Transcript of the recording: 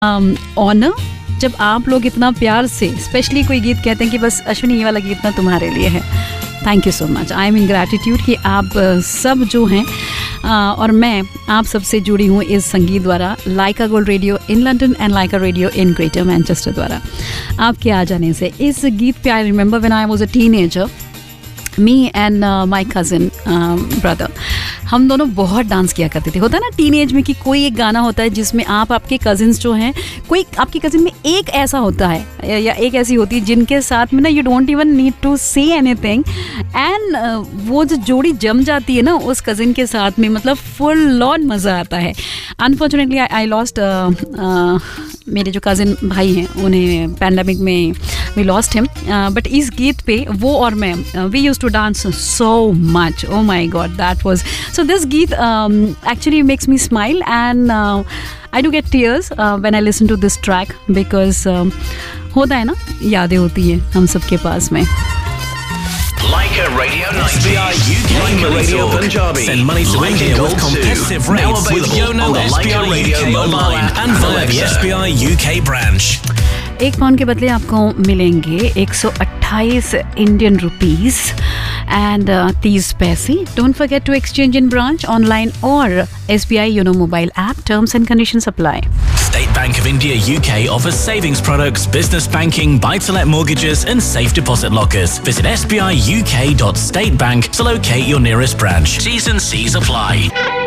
Honour जब आप लोग इतना प्यार से स्पेशली कोई गीत कहते हैं कि बस अश्विनी ये वाला गीत ना तुम्हारे लिए है. Thank you so much. I am in gratitude कि आप सब जो हैं और मैं आप सबसे जुड़ी हूँ इस संगीत द्वारा, लाइका gold radio in London and Lyca radio in greater Manchester द्वारा आपके आ जाने से. इस गीत पे I remember when I was a teenager, me and my cousin brother, हम दोनों बहुत डांस किया करते थे. होता है ना टीनेज में कि कोई एक गाना होता है जिसमें आप आपके कज़िन्स जो हैं, कोई आपके कज़िन में एक ऐसा होता है या एक ऐसी होती है जिनके साथ में ना you don't even need to say anything and वो जो जोड़ी जम जाती है ना उस कज़िन के साथ में, मतलब फुल ऑन मज़ा आता है. अनफॉर्चुनेटली आई लॉस्ट मेरे जो कज़िन भाई हैं उन्हें पैंडमिक में वी लॉस्ट हिम, बट इस गीत पे वो और मैं we use to dance so much. O my God, that was so this गीत actually makes me smile and I do get tears when I listen to this track because होता है ना, यादें होती हैं हम सबके पास में. Laika Radio 90. Laika Radio Punjabi. Send money to India with competitive rates with Yono on the Laika Radio mobile and via the SBI UK branch. 1 pound के बदले आपको मिलेंगे 128 इंडियन रुपीस एंड 30 पैसे. Don't forget to exchange in branch, online और SBI YONO mobile app. Terms and conditions apply. State Bank of India UK offers savings products, business banking, buy-to-let mortgages and safe deposit lockers. Visit sbiuk.statebank to locate your nearest branch. T's and C's apply.